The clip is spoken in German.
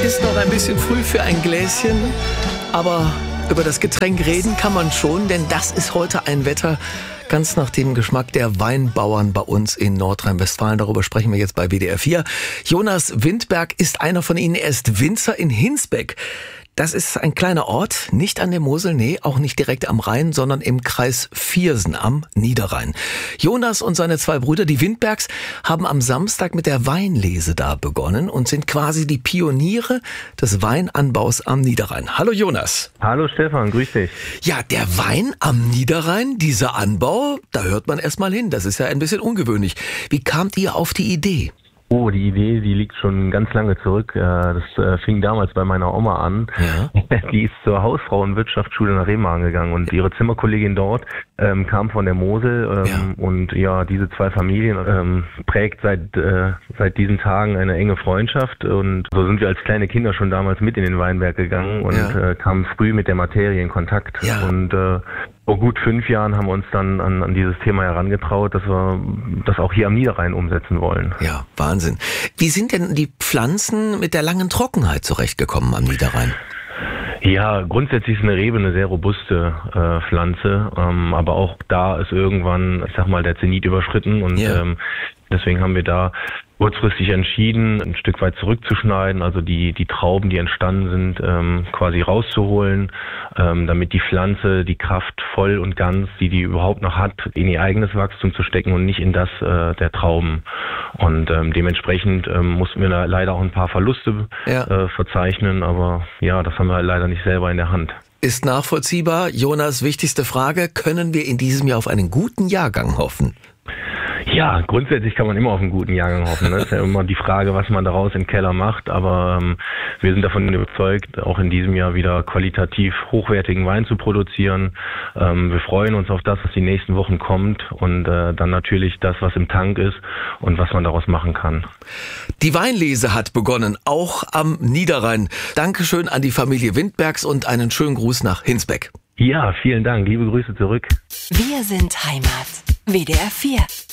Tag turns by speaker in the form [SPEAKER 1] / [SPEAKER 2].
[SPEAKER 1] Ist noch ein bisschen früh für ein Gläschen, aber über das Getränk reden kann man schon, denn das ist heute ein Wetter ganz nach dem Geschmack der Weinbauern bei uns in Nordrhein-Westfalen. Darüber sprechen wir jetzt bei WDR 4. Jonas Windberg ist einer von ihnen. Er ist Winzer in Hinsbeck. Das ist ein kleiner Ort, nicht an der Mosel, nee, auch nicht direkt am Rhein, sondern im Kreis Viersen am Niederrhein. Jonas und seine zwei Brüder, die Windbergs, haben am Samstag mit der Weinlese da begonnen und sind quasi die Pioniere des Weinanbaus am Niederrhein. Hallo Jonas.
[SPEAKER 2] Hallo Stefan, grüß dich.
[SPEAKER 1] Ja, der Wein am Niederrhein, dieser Anbau, da hört man erst mal hin. Das ist ja ein bisschen ungewöhnlich. Wie kamt ihr auf die Idee?
[SPEAKER 2] Oh, die Idee, die liegt schon ganz lange zurück. Das fing damals bei meiner Oma an. Ja. Die ist zur Hausfrau- und Wirtschaftsschule nach Remagen gegangen und ihre Zimmerkollegin dort kam von der Mosel. Und ja, diese zwei Familien prägt seit diesen Tagen eine enge Freundschaft. Und so sind wir als kleine Kinder schon damals mit in den Weinberg gegangen und kamen früh mit der Materie in Kontakt. Ja. Und vor gut 5 Jahren haben wir uns dann an dieses Thema herangetraut, dass wir das auch hier am Niederrhein umsetzen wollen.
[SPEAKER 1] Ja, Wahnsinn. Wie sind denn die Pflanzen mit der langen Trockenheit zurechtgekommen am Niederrhein?
[SPEAKER 2] Ja, grundsätzlich ist eine Rebe eine sehr robuste Pflanze, aber auch da ist irgendwann, ich sag mal, der Zenit überschritten und deswegen haben wir da kurzfristig entschieden, ein Stück weit zurückzuschneiden, also die Trauben, die entstanden sind, quasi rauszuholen, damit die Pflanze die Kraft voll und ganz, die überhaupt noch hat, in ihr eigenes Wachstum zu stecken und nicht in das der Trauben. Und dementsprechend mussten wir da leider auch ein paar Verluste verzeichnen, aber ja, das haben wir leider nicht selber in der Hand.
[SPEAKER 1] Ist nachvollziehbar. Jonas, wichtigste Frage, können wir in diesem Jahr auf einen guten Jahrgang hoffen?
[SPEAKER 2] Ja, grundsätzlich kann man immer auf einen guten Jahrgang hoffen. Das ist ja immer die Frage, was man daraus im Keller macht. Aber wir sind davon überzeugt, auch in diesem Jahr wieder qualitativ hochwertigen Wein zu produzieren. Wir freuen uns auf das, was die nächsten Wochen kommt und dann natürlich das, was im Tank ist und was man daraus machen kann.
[SPEAKER 1] Die Weinlese hat begonnen, auch am Niederrhein. Dankeschön an die Familie Windbergs und einen schönen Gruß nach Hinsbeck.
[SPEAKER 2] Ja, vielen Dank. Liebe Grüße zurück.
[SPEAKER 3] Wir sind Heimat. WDR 4.